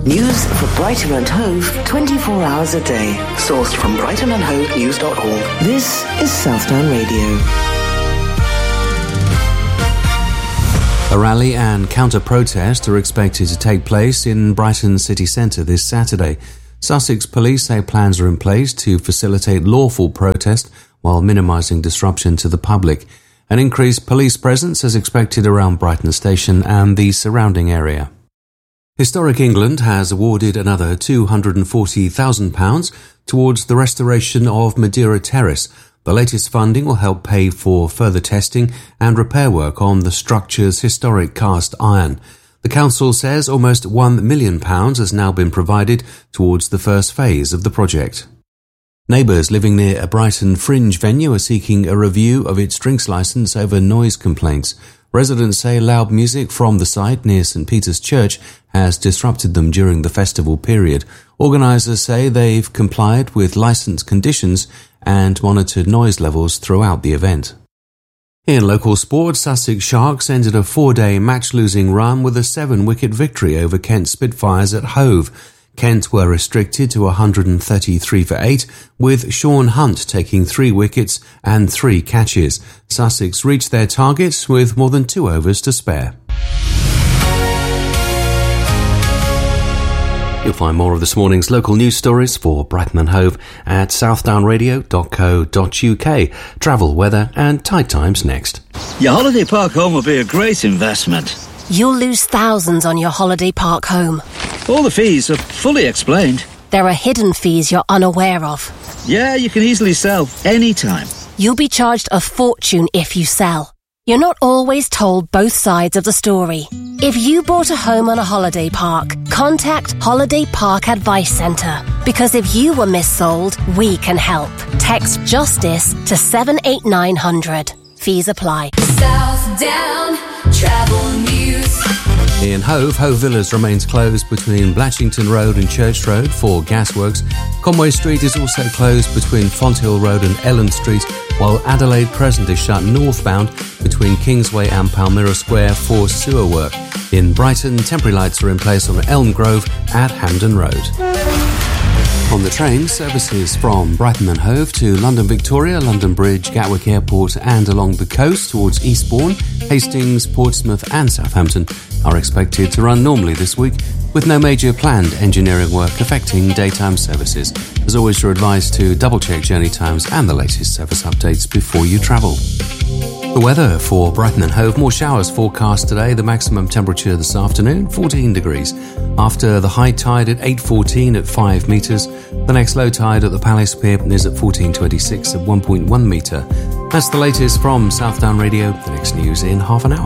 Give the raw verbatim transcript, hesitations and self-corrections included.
News for Brighton and Hove twenty-four hours a day. Sourced from brighton and hove news dot org. This is Southdown Radio. A rally and counter-protest are expected to take place in Brighton city centre this Saturday. Sussex police say plans are in place to facilitate lawful protest while minimising disruption to the public. An increased police presence is expected around Brighton Station and the surrounding area. Historic England has awarded another two hundred forty thousand pounds towards the restoration of Madeira Terrace. The latest funding will help pay for further testing and repair work on the structure's historic cast iron. The council says almost one million pounds has now been provided towards the first phase of the project. Neighbours living near a Brighton fringe venue are seeking a review of its drinks licence over noise complaints. Residents say loud music from the site near St Peter's Church has disrupted them during the festival period. Organisers say they've complied with licence conditions and monitored noise levels throughout the event. In local sport, Sussex Sharks ended a four-day match-losing run with a seven-wicket victory over Kent Spitfires at Hove. Kent were restricted to one hundred thirty-three for eight, with Sean Hunt taking three wickets and three catches. Sussex reached their targets with more than two overs to spare. You'll find more of this morning's local news stories for Brighton and Hove at southdown radio dot co dot uk. Travel, weather and tide times next. Your holiday park home will be a great investment. You'll lose thousands on your holiday park home. All the fees are fully explained. There are hidden fees you're unaware of. Yeah, you can easily sell anytime. You'll be charged a fortune if you sell. You're not always told both sides of the story. If you bought a home on a holiday park, contact Holiday Park Advice Centre. Because if you were missold, we can help. Text JUSTICE to seven eight nine hundred. Fees apply. Southdown Travel News. In Hove, Hove Villas remains closed between Blatchington Road and Church Road for gasworks. Conway Street is also closed between Fonthill Road and Ellen Street, while Adelaide Crescent is shut northbound between Kingsway and Palmyra Square for sewer work. In Brighton, temporary lights are in place on Elm Grove at Hampden Road. On the train, services from Brighton and Hove to London Victoria, London Bridge, Gatwick Airport and along the coast towards Eastbourne, Hastings, Portsmouth and Southampton are expected to run normally this week, with no major planned engineering work affecting daytime services. As always, you're advised to double-check journey times and the latest service updates before you travel. The weather for Brighton and Hove: more showers forecast today. The maximum temperature this afternoon, fourteen degrees. After the high tide at eight fourteen at five metres, the next low tide at the Palace Pier is at fourteen twenty-six at one point one metre. That's the latest from Southdown Radio. The next news in half an hour.